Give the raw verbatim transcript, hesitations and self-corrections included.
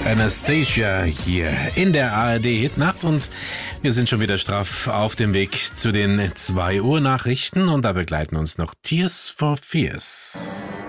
Anastasia hier in der A R D Hitnacht und wir sind schon wieder straff auf dem Weg zu den zwei Uhr Nachrichten und da begleiten uns noch Tears for Fears.